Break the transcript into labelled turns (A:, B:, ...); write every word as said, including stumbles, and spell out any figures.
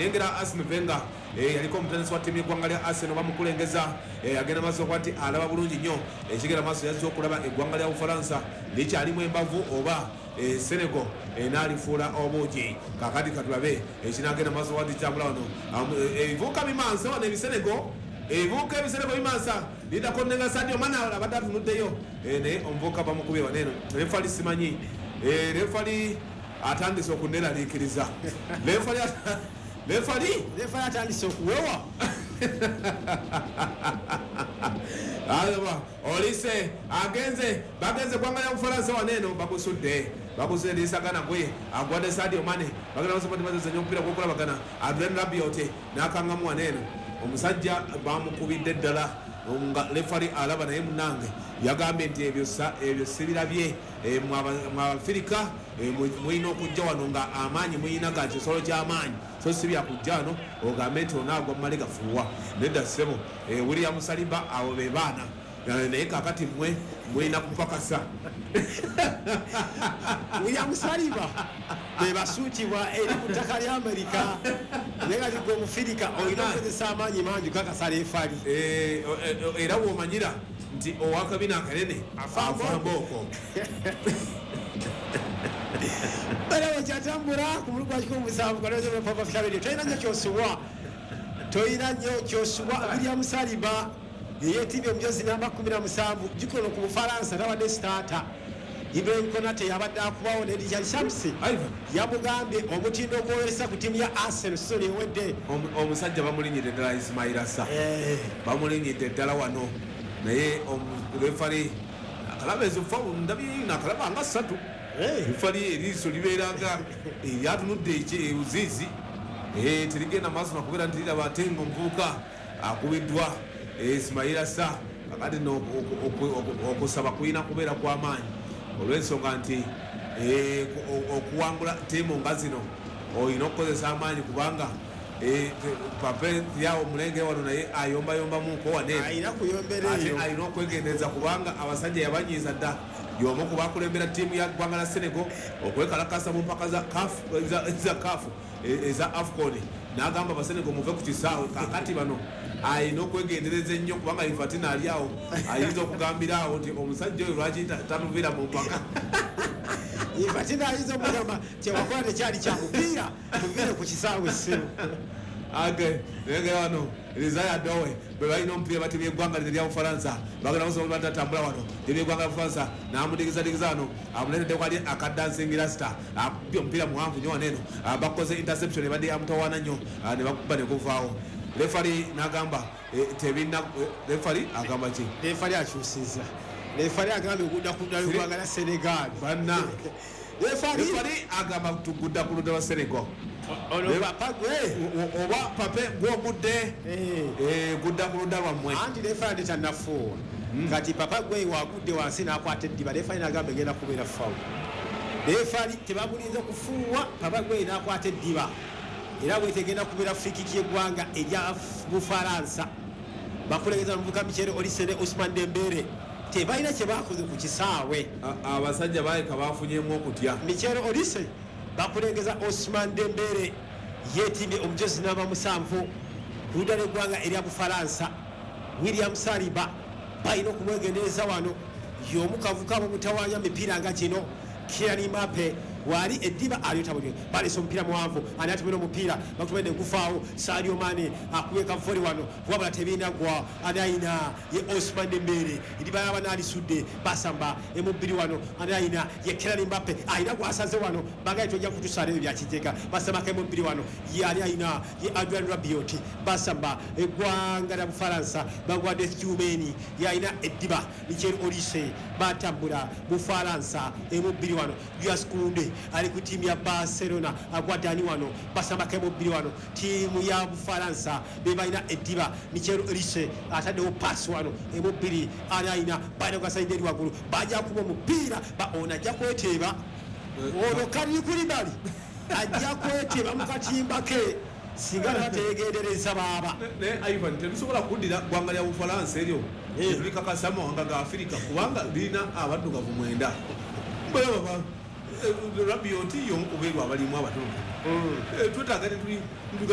A: nengera Arsene Wenger yaliko omutandisi wa ttiimu y'eggwanga lya Arsenal bamukulengeza agenda maaso okuba nti alaba bulungi nnyo ekigenda maaso yazze okulaba eggwanga lya Bufalansa likyalimu embavu oba Senegal enalifuula obuugi kakati katulabe ekinagenda maaso wati kyambula wano ebivuuka bimansa wano ebisenego ebivuuka ebisenego bimansa lidako nenga Sadio Mane abadde atunuddeyo naye omuvuuka bamukubye waneeno refali simanyi refali atandise okuneraliikiriza refali refali
B: refali atandise okuwewa
A: alaba olise agenze bagenze gwanga lya Bufalansa waneeno bagusudde bagusudde lisagana gwe agwadde Sadio Mane bagenda basopati bazenya omupiira gwokulabagana Adrien Rabiot n'akangamu waneeno omusajja bamukubidde ddala nga refali alaba naye munange yagambye nti ebyo ebyo sibirabye mu Afirika muyina okujja wano nga amaanyi muyina ga kisolo ky'amaanyi so si byakujja wano ogambe nti onaagwa mumale gafuuwa nedda ssebo William Saliba abo be baana naye kakati mwe muyina kupakasa
B: William Saliba be basuutibwa eri ku ttaka lya Amerika naye kati gwe Omufirika olina okukozesa amaanyi mangi kakasa refali
A: era womanyira nti owakabina akanene afambooko
B: balawo kyatambula ku mulugu gwa kikumi musanvu kalpapa fyabiri tolina nnyo kyosubwa tolina nnyo kyosubwa William Saliba yeyeetibye omujozi namba kumi na musanvu gikono ku Bufalansa tabadde sitaata Ibrahim Konate yabadde akubawo ne Richard Shamsi yamugambye omutindo ogwoyolesa ku ttiimu ya Arsenal sisoni ewedde
A: omusajja bamulinyidde ddala Ismail Assa bamulinyidde ddala wano naye refali akalaba ezofa ndabye nakalaba nga ssatu refali eriiso libeeranga eryatunudde ebuziizi terigenda maaso nakubeera nti liraba ate nga omuvubuka akubiddwa Ismail Assa kakati okusaba kulina kubeera kw'amaanyi olw'ensonga nti okuwangula ttiimu nga zino olina okukozesa amaanyi kubanga pape yawo omulenge wano naye ayombayombamuko waneate alina okwegendereza kubanga abasajja yabanyiiza dda y'omu ku bakulembera ttiimu ya ggwanga la Senegal okwekalakasa mu mpaka za kafu eza AFCON n'agamba abasenegal muve ku kisaawe kakati bano alina okwegendereza ennyo kubanga Infantino ali awo ayinza okugambira awo nti omusajja oyo lwaki tamuviira mu mpaka
B: Infantino ayinza okugamba kyewakola tekyali kya mupiira tuviire ku kisaawe ssebo
A: age nenge wano Rizaya Dowe bwe balina omupiira batibye eggwanga lya Bufalansa bagenda kusobola batatambula wano tibye eggwanga lya Bufalansa n'amudigiza-digiza wano amuleetedde kwali akadancing rasta akubye omupiira muwanvu nnyo waneeno bakoze interception ebadde yamutawaana nnyo ne bakuba ne guvaawo refali n'agamba tebina refali agamba ki
B: refali akyusiza refali agamba okudda ku ddala eggwanga lya Senegal
A: banna refali agamba tugudda ku ludda lwa Senegal oba pape gwogudde gudda ku ludda lwammwe
B: anti refali tannafuuwa kati papa gwe wagudde wansi n'akwata eddiba refali n'agamba egenda kubeera fawu refali tebamulinza kufuuwa papa gwe n'akwata eddiba era bwetegenda kubeera frikiki y'eggwanga erya Bufalansa bakulengeza n'omuvubuka Michel Olise ne Ousmane Dembele tebalina kye bakoze ku kisaawe
A: abasajja baayeka bafunyemu okutya
B: Michel Olise bakulengeza Ousmane Dembele yeetimye omujozi namba musanvu ku ludda lw'eggwanga erya Bufalansa William Saliba balina okumwegendereza wano y'omu kavuka mumutawaanya mipiira nga kino Kylian Mbappe wali eddiba alyotabulire balesa omupiira muwanvu ani atumira omupiira bakutumedde gufaawo Sadio Mane akubye kavoli wano wabula tebinagwa ani ayina ye Ousmane Dembele eddiba yaba naalisudde basamba emubbiri wano ani ayina ye Kylian Mbappe ayina gwasaze wano bagaye tojja kutusaala ebyo byakiteeka basambako emubbiri wano ye ani ayina ye Adrien Rabiot basamba eggwanga lya Bufalansa bagwadde Tchouameni ye ayina eddiba Michel Olise batambula Bufalansa emubbiri wano Julius Koundé ali ku tiimu ya Barcelona agwadde ani wano basambako emubbiri wano tiimu ya Bufalansa be balina eddiba Michel Olise ataddewo paasi wano emubbiri ani ayina balina kugasaidde eri waggulu bajja kuba omupiira ono ajja kweteeba ono Kalidou Koulibaly ajja kweteeba mu katimba ke singa nategendereza baaba
A: naye Ivan tetusobola kuddira ggwanga lya Bufalansa eryo tulikakasa amawanga ga Afirika kubanga lirina abaddugavu mwenda balaba Rabiot y'omu ku beerwa abalimu abatono twetaaga ne tuli